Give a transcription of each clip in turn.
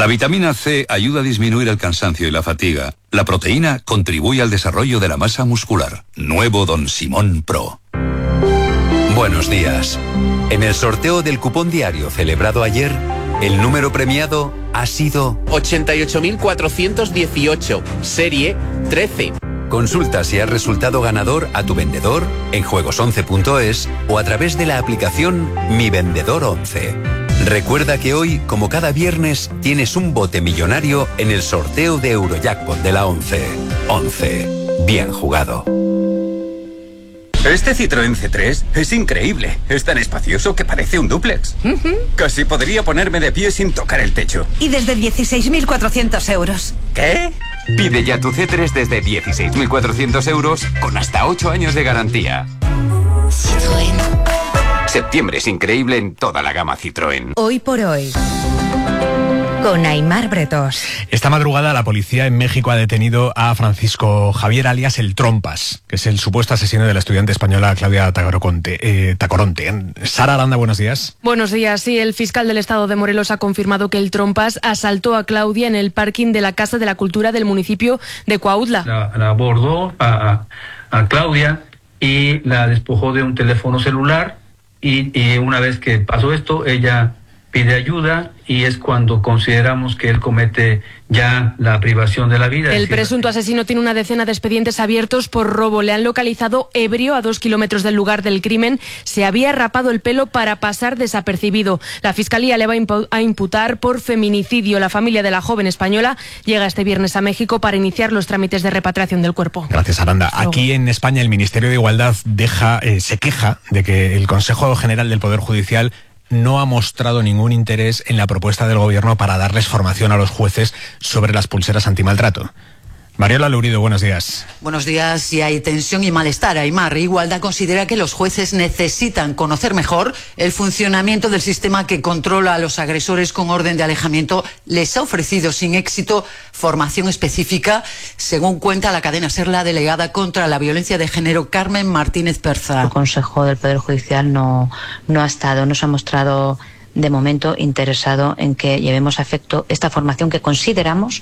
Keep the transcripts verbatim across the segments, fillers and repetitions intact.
La vitamina C ayuda a disminuir el cansancio y la fatiga. La proteína contribuye al desarrollo de la masa muscular. Nuevo Don Simón Pro. Buenos días. En el sorteo del cupón diario celebrado ayer, el número premiado ha sido ochenta y ocho mil cuatrocientos dieciocho, serie trece. Consulta si has resultado ganador a tu vendedor en juegos once punto es o a través de la aplicación Mi Vendedor once. Recuerda que hoy, como cada viernes, tienes un bote millonario en el sorteo de Eurojackpot de la once. once. Bien jugado. Este Citroën C tres es increíble. Es tan espacioso que parece un dúplex. Uh-huh. Casi podría ponerme de pie sin tocar el techo. Y desde dieciséis mil cuatrocientos euros. ¿Qué? Pide ya tu C tres desde dieciséis mil cuatrocientos euros con hasta ocho años de garantía. Citroën. Septiembre es increíble en toda la gama Citroën. Hoy por hoy, con Aimar Bretos. Esta madrugada la policía en México ha detenido a Francisco Javier alias El Trompas, que es el supuesto asesino de la estudiante española Claudia Tacoronte. Eh, Tacoronte. Sara Aranda, buenos días. Buenos días. Sí, el fiscal del estado de Morelos ha confirmado que El Trompas asaltó a Claudia en el parking de la Casa de la Cultura del municipio de Cuautla. La, la abordó a, a Claudia y la despojó de un teléfono celular y, y una vez que pasó esto, ella pide ayuda y es cuando consideramos que él comete ya la privación de la vida. El decir, presunto asesino tiene una decena de expedientes abiertos por robo. Le han localizado ebrio a dos kilómetros del lugar del crimen. Se había rapado el pelo para pasar desapercibido. La Fiscalía le va a imputar por feminicidio. La familia de la joven española llega este viernes a México para iniciar los trámites de repatriación del cuerpo. Gracias, Aranda. Aquí en España el Ministerio de Igualdad deja, eh, se queja de que el Consejo General del Poder Judicial no ha mostrado ningún interés en la propuesta del gobierno para darles formación a los jueces sobre las pulseras antimaltrato. Mariola Lourido, buenos días. Buenos días. Y hay tensión y malestar. Aimar, Igualdad considera que los jueces necesitan conocer mejor el funcionamiento del sistema que controla a los agresores con orden de alejamiento. Les ha ofrecido sin éxito formación específica, según cuenta la cadena SER, la delegada contra la violencia de género, Carmen Martínez Perza. El Consejo del Poder Judicial no, no ha estado, no se ha mostrado de momento interesado en que llevemos a efecto esta formación que consideramos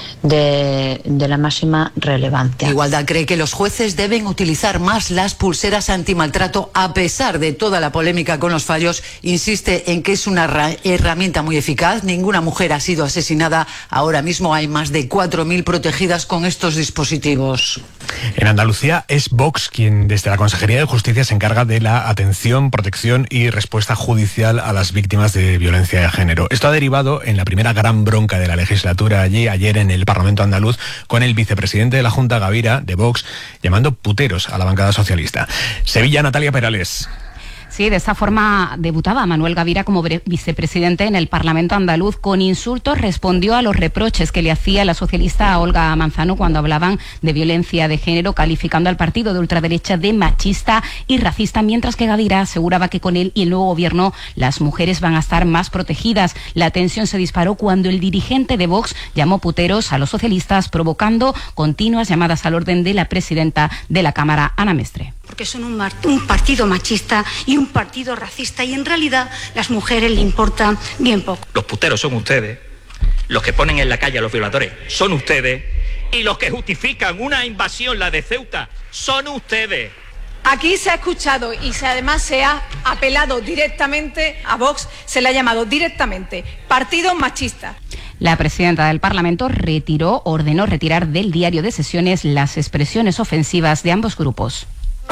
de, de la máxima relevancia. Igualdad cree que los jueces deben utilizar más las pulseras antimaltrato a pesar de toda la polémica con los fallos. Insiste en que es una herramienta muy eficaz. Ninguna mujer ha sido asesinada. Ahora mismo hay más de cuatro mil protegidas con estos dispositivos. En Andalucía es Vox quien desde la Consejería de Justicia se encarga de la atención, protección y respuesta judicial a las víctimas de violencia de género. Esto ha derivado en la primera gran bronca de la legislatura allí, ayer en el Parlamento andaluz, con el vicepresidente de la Junta, Gavira, de Vox, llamando puteros a la bancada socialista. Sevilla, Natalia Perales. Sí, de esta forma debutaba Manuel Gavira como vicepresidente en el Parlamento andaluz. Con insultos respondió a los reproches que le hacía la socialista Olga Manzano cuando hablaban de violencia de género, calificando al partido de ultraderecha de machista y racista, mientras que Gavira aseguraba que con él y el nuevo gobierno las mujeres van a estar más protegidas. La tensión se disparó cuando el dirigente de Vox llamó puteros a los socialistas, provocando continuas llamadas al orden de la presidenta de la Cámara, Ana Mestre. Porque son un, un partido machista y un partido racista, y en realidad las mujeres le importan bien poco. Los puteros son ustedes, los que ponen en la calle a los violadores son ustedes, y los que justifican una invasión, la de Ceuta, son ustedes. Aquí se ha escuchado y se, además se ha apelado directamente a Vox, se le ha llamado directamente partido machista. La presidenta del Parlamento retiró, ordenó retirar del diario de sesiones las expresiones ofensivas de ambos grupos.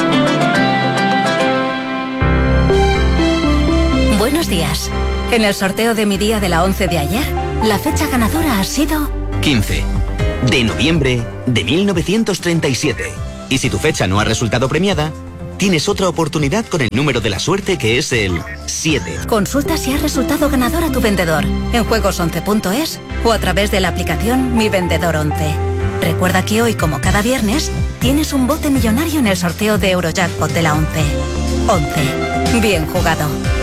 Buenos días. En el sorteo de mi día de la once de ayer, la fecha ganadora ha sido quince de noviembre de mil novecientos treinta y siete. Y si tu fecha no ha resultado premiada, tienes otra oportunidad con el número de la suerte, que es el siete. Consulta si has resultado ganador a tu vendedor en juegos once punto es o a través de la aplicación Mi Vendedor once. Recuerda que hoy, como cada viernes, tienes un bote millonario en el sorteo de Eurojackpot de la once. once. Bien jugado.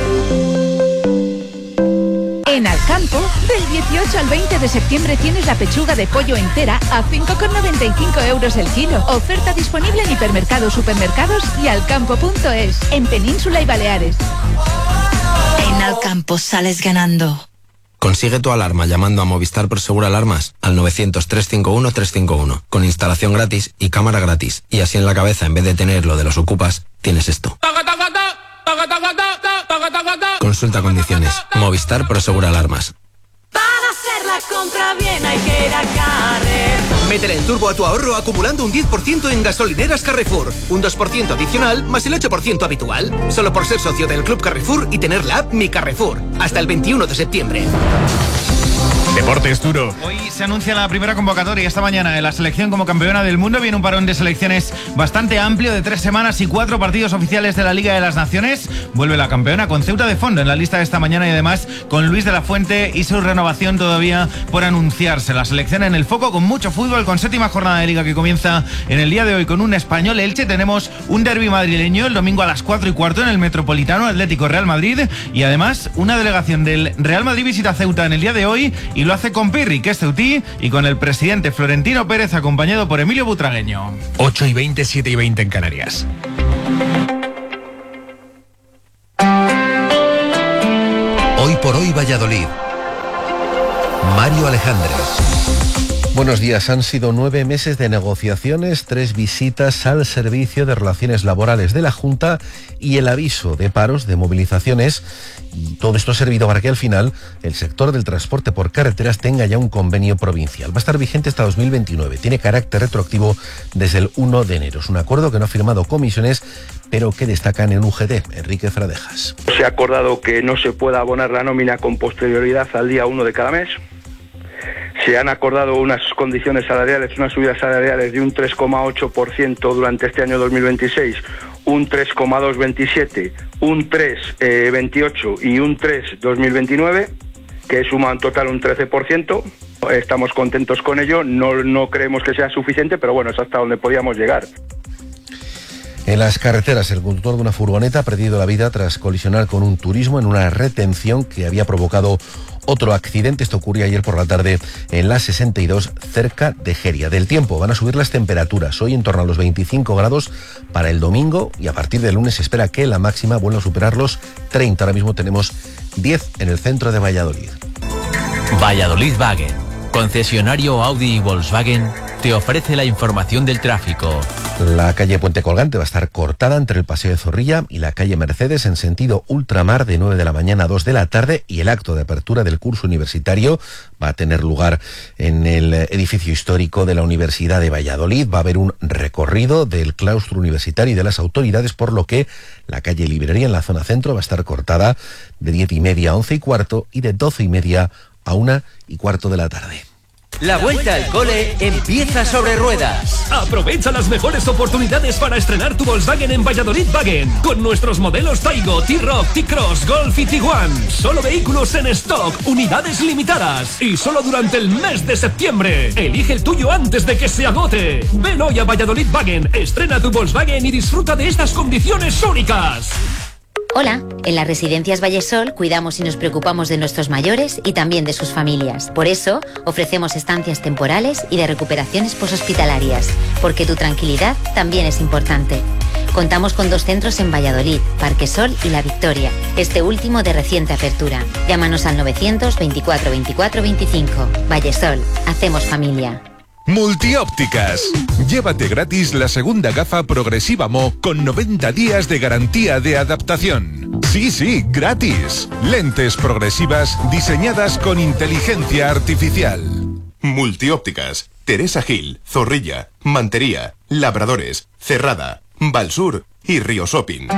En Alcampo, del dieciocho al veinte de septiembre tienes la pechuga de pollo entera a cinco con noventa y cinco euros el kilo. Oferta disponible en hipermercados, supermercados y alcampo punto es, en Península y Baleares. En Alcampo sales ganando. Consigue tu alarma llamando a Movistar Prosegur Alarmas al novecientos, trescientos cincuenta y uno, trescientos cincuenta y uno, con instalación gratis y cámara gratis. Y así en la cabeza, en vez de tener lo de los ocupas, tienes esto. Consulta condiciones. Movistar Prosegur Alarmas. Para hacer la compra bien hay que ir a Carrefour. Métele el turbo a tu ahorro acumulando un diez por ciento en gasolineras Carrefour. Un dos por ciento adicional más el ocho por ciento habitual. Solo por ser socio del Club Carrefour y tener la app Mi Carrefour. Hasta el veintiuno de septiembre. Deportes duro. Hoy se anuncia la primera convocatoria esta mañana de la selección como campeona del mundo. Viene un parón de selecciones bastante amplio de tres semanas y cuatro partidos oficiales de la Liga de las Naciones. Vuelve la campeona con Ceuta de fondo en la lista de esta mañana y además con Luis de la Fuente y su renovación todavía por anunciarse. La selección en el foco con mucho fútbol, con séptima jornada de Liga que comienza en el día de hoy con un Español Elche. Tenemos un derbi madrileño el domingo a las cuatro y cuarto en el Metropolitano, Atlético Real Madrid, y además una delegación del Real Madrid visita Ceuta en el día de hoy y lo hace con Pirri, que es ceutí, y con el presidente Florentino Pérez, acompañado por Emilio Butragueño. ocho y veinte, siete y veinte en Canarias. Hoy por hoy Valladolid. Mario Alejandre. Buenos días. Han sido nueve meses de negociaciones, tres visitas al Servicio de Relaciones Laborales de la Junta y el aviso de paros, de movilizaciones. Y todo esto ha servido para que al final el sector del transporte por carreteras tenga ya un convenio provincial. Va a estar vigente hasta dos mil veintinueve. Tiene carácter retroactivo desde el uno de enero. Es un acuerdo que no ha firmado comisiones, pero que destacan en U G T. Enrique Fradejas. Se ha acordado que no se pueda abonar la nómina con posterioridad al día uno de cada mes. Se han acordado unas condiciones salariales, unas subidas salariales de un tres coma ocho por ciento durante este año dos mil veintiséis, un tres coma dos veintisiete, un tres coma veintiocho y un tres dos mil veintinueve, que suma en total un trece por ciento. Estamos contentos con ello, no, no creemos que sea suficiente, pero bueno, es hasta donde podíamos llegar. En las carreteras, el conductor de una furgoneta ha perdido la vida tras colisionar con un turismo en una retención que había provocado otro accidente. Esto ocurrió ayer por la tarde en la sesenta y dos, cerca de Geria. Del tiempo, van a subir las temperaturas. Hoy en torno a los veinticinco grados para el domingo y a partir del lunes se espera que la máxima vuelva a superar los treinta. Ahora mismo tenemos diez en el centro de Valladolid. Valladolid Wagen, concesionario Audi y Volkswagen, te ofrece la información del tráfico. La calle Puente Colgante va a estar cortada entre el Paseo de Zorrilla y la calle Mercedes en sentido ultramar de nueve de la mañana a dos de la tarde, y el acto de apertura del curso universitario va a tener lugar en el edificio histórico de la Universidad de Valladolid. Va a haber un recorrido del claustro universitario y de las autoridades, por lo que la calle Librería en la zona centro va a estar cortada de diez y media a once y cuarto y de doce y media a una y cuarto de la tarde. La vuelta al cole empieza sobre ruedas. Aprovecha las mejores oportunidades para estrenar tu Volkswagen en Valladolid Wagen, con nuestros modelos Taigo, T-Roc, T-Cross, Golf y Tiguan. Solo vehículos en stock, unidades limitadas y solo durante el mes de septiembre. Elige el tuyo antes de que se agote. Ven hoy a Valladolid Wagen, estrena tu Volkswagen y disfruta de estas condiciones únicas. Hola, en las Residencias Vallesol cuidamos y nos preocupamos de nuestros mayores y también de sus familias. Por eso, ofrecemos estancias temporales y de recuperaciones poshospitalarias, porque tu tranquilidad también es importante. Contamos con dos centros en Valladolid, Parque Sol y La Victoria, este último de reciente apertura. Llámanos al novecientos veinticuatro veinticuatro veinticinco. Vallesol, hacemos familia. Multiópticas. Llévate gratis la segunda gafa progresiva Mo con noventa días de garantía de adaptación. Sí, sí, gratis. Lentes progresivas diseñadas con inteligencia artificial. Multiópticas. Teresa Gil, Zorrilla, Mantería, Labradores, Cerrada, Valsur y Río Shopping.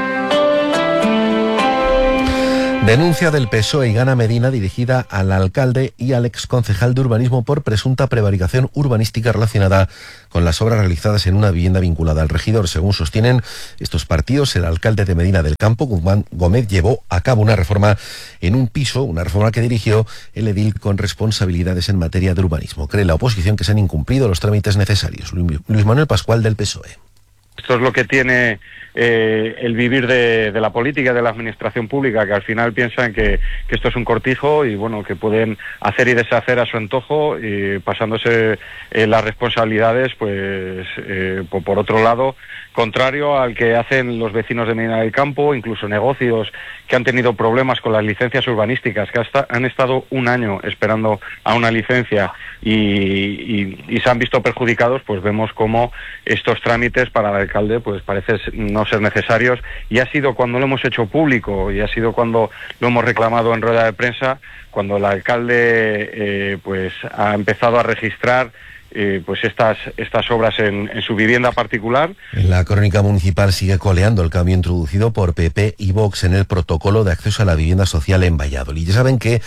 Denuncia del P S O E y Gana Medina dirigida al alcalde y al exconcejal de urbanismo por presunta prevaricación urbanística relacionada con las obras realizadas en una vivienda vinculada al regidor. Según sostienen estos partidos, el alcalde de Medina del Campo, Guzmán Gómez, llevó a cabo una reforma en un piso, una reforma que dirigió el edil con responsabilidades en materia de urbanismo. Cree la oposición que se han incumplido los trámites necesarios. Luis Manuel Pascual, del P S O E. Esto es lo que tiene eh, el vivir de, de la política, de la administración pública, que al final piensan que, que esto es un cortijo y bueno, que pueden hacer y deshacer a su antojo, y pasándose eh, las responsabilidades, pues eh, por, por otro lado, contrario al que hacen los vecinos de Medina del Campo, incluso negocios que han tenido problemas con las licencias urbanísticas, que hasta han estado un año esperando a una licencia y, y, y se han visto perjudicados. Pues vemos cómo estos trámites para el alcalde pues parece no ser necesarios, y ha sido cuando lo hemos hecho público y ha sido cuando lo hemos reclamado en rueda de prensa, cuando el alcalde eh, pues ha empezado a registrar Eh, pues estas estas obras en, en su vivienda particular. En la crónica municipal sigue coleando el cambio introducido por P P y Vox en el protocolo de acceso a la vivienda social en Valladolid. Ya saben que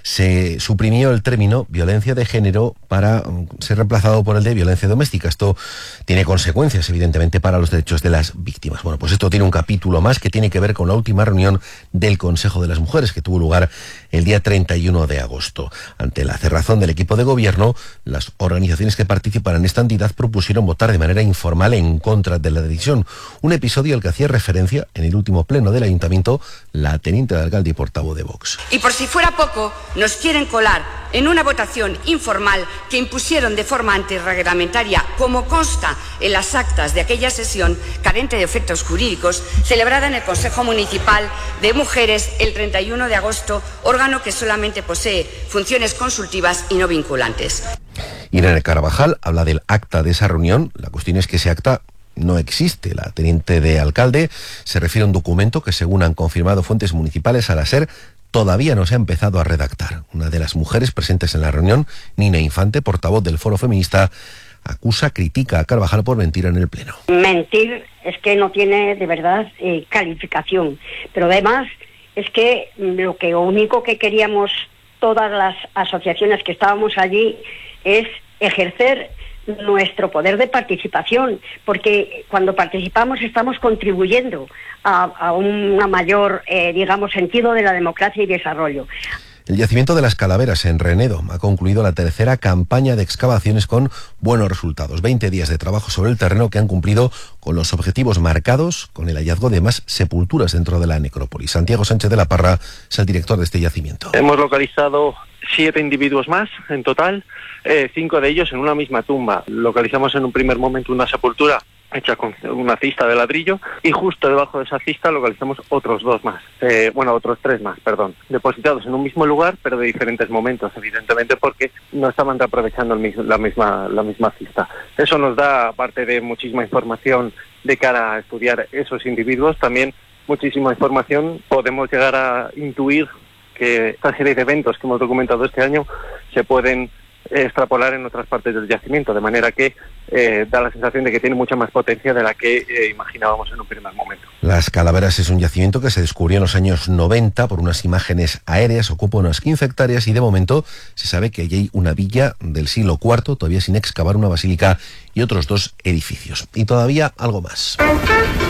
se suprimió el término violencia de género para ser reemplazado por el de violencia doméstica. Esto tiene consecuencias, evidentemente, para los derechos de las víctimas. Bueno, pues esto tiene un capítulo más que tiene que ver con la última reunión del Consejo de las Mujeres, que tuvo lugar el día treinta y uno de agosto. Ante la cerrazón del equipo de gobierno, las organizaciones que participan en esta entidad propusieron votar de manera informal en contra de la decisión. Un episodio al que hacía referencia en el último pleno del ayuntamiento la teniente de alcalde y portavoz de Vox. Y por si fuera poco, nos quieren colar en una votación informal que impusieron de forma antirreglamentaria, como consta en las actas de aquella sesión carente de efectos jurídicos, celebrada en el Consejo Municipal de Mujeres el treinta y uno de agosto, órgano que solamente posee funciones consultivas y no vinculantes. Irene Carvajal habla del acta de esa reunión. La cuestión es que ese acta no existe. La teniente de alcalde se refiere a un documento que, según han confirmado fuentes municipales, a la SER todavía no se ha empezado a redactar. Una de las mujeres presentes en la reunión, Nina Infante, portavoz del Foro Feminista, acusa, critica a Carvajal por mentir en el Pleno. Mentir es que no tiene de verdad eh, calificación, pero además es que lo que lo único que queríamos todas las asociaciones que estábamos allí es ejercer nuestro poder de participación, porque cuando participamos estamos contribuyendo a, a un mayor, eh, digamos, sentido de la democracia y desarrollo. El yacimiento de las Calaveras en Renedo ha concluido la tercera campaña de excavaciones con buenos resultados. veinte días de trabajo sobre el terreno que han cumplido con los objetivos marcados, con el hallazgo de más sepulturas dentro de la necrópolis. Santiago Sánchez de la Parra es el director de este yacimiento. Hemos localizado siete individuos más en total, eh, cinco de ellos en una misma tumba. Localizamos en un primer momento una sepultura hecha con una cista de ladrillo, y justo debajo de esa cista localizamos otros dos más, eh, bueno, otros tres más, perdón, depositados en un mismo lugar, pero de diferentes momentos, evidentemente, porque no estaban reaprovechando el mismo, la misma la misma cista. Eso nos da, aparte de muchísima información de cara a estudiar esos individuos, también muchísima información. Podemos llegar a intuir que esta serie de eventos que hemos documentado este año se pueden extrapolar en otras partes del yacimiento, de manera que eh, da la sensación de que tiene mucha más potencia de la que eh, imaginábamos en un primer momento. Las Calaveras es un yacimiento que se descubrió en los años noventa por unas imágenes aéreas, ocupa unas quince hectáreas y de momento se sabe que allí hay una villa del siglo cuarto, todavía sin excavar, una basílica y otros dos edificios. Y todavía algo más.